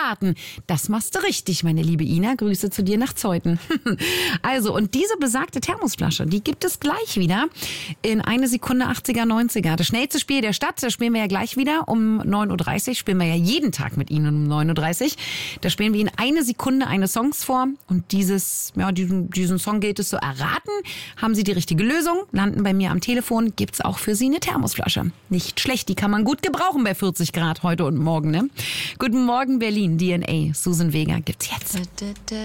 erraten. Das machst du richtig, meine liebe Ina. Grüße zu dir nach Zeuthen. Also, und diese besagte Thermosflasche, die gibt es gleich wieder in 1 Sekunde 80er, 90er. Das schnellste Spiel der Stadt, das spielen wir ja gleich wieder um 9.30 Uhr. Spielen wir ja jeden Tag mit Ihnen um 9.30 Uhr. Da spielen wir in 1 Sekunde eine Songs vor. Und diesen Song gilt es zu erraten. Haben Sie die richtige Lösung, landen bei mir am Telefon, gibt's auch für Sie eine Thermosflasche. Nicht schlecht, die kann man gut gebrauchen bei 40 Grad heute und morgen. Ne? Guten Morgen Berlin, DNA, Susan Vega gibt's jetzt.